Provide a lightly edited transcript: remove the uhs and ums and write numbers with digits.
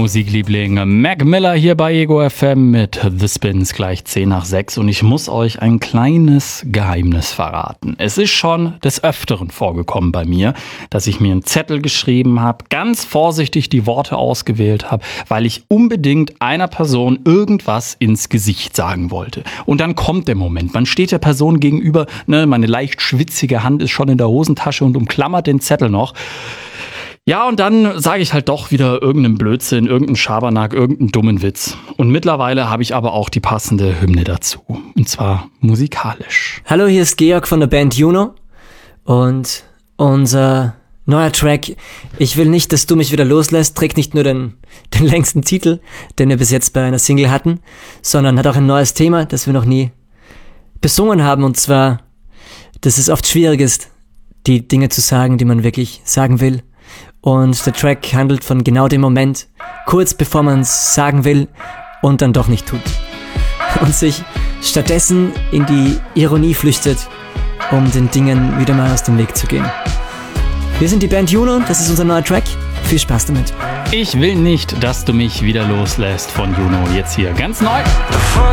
Musikliebling Mac Miller hier bei Ego FM mit The Spins gleich 10 nach 6 und ich muss euch ein kleines Geheimnis verraten. Es ist schon des Öfteren vorgekommen bei mir, dass ich mir einen Zettel geschrieben habe, ganz vorsichtig die Worte ausgewählt habe, weil ich unbedingt einer Person irgendwas ins Gesicht sagen wollte. Und dann kommt der Moment, man steht der Person gegenüber, meine leicht schwitzige Hand ist schon in der Hosentasche und umklammert den Zettel noch. Ja, und dann sage ich halt doch wieder irgendeinen Blödsinn, irgendeinen Schabernack, irgendeinen dummen Witz. Und mittlerweile habe ich aber auch die passende Hymne dazu. Und zwar musikalisch. Hallo, hier ist Georg von der Band Juno. Und unser neuer Track, Ich will nicht, dass du mich wieder loslässt, trägt nicht nur den längsten Titel, den wir bis jetzt bei einer Single hatten, sondern hat auch ein neues Thema, das wir noch nie besungen haben. Und zwar, dass es oft schwierig ist, die Dinge zu sagen, die man wirklich sagen will. Und der Track handelt von genau dem Moment, kurz bevor man es sagen will und dann doch nicht tut. Und sich stattdessen in die Ironie flüchtet, um den Dingen wieder mal aus dem Weg zu gehen. Wir sind die Band Juno, das ist unser neuer Track. Viel Spaß damit. Ich will nicht, dass du mich wieder loslässt von Juno. Jetzt hier ganz neu.